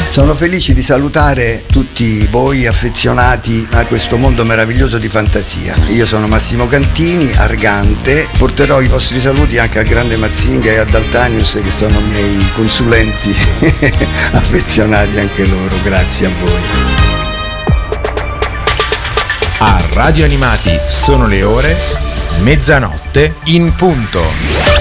Sono felice di salutare tutti voi affezionati a questo mondo meraviglioso di fantasia. Io sono Massimo Cantini, Argante. Porterò i vostri saluti anche al grande Mazinga e a Daltanius, che sono miei consulenti affezionati anche loro. Grazie a voi. A Radio Animati sono le ore mezzanotte in punto.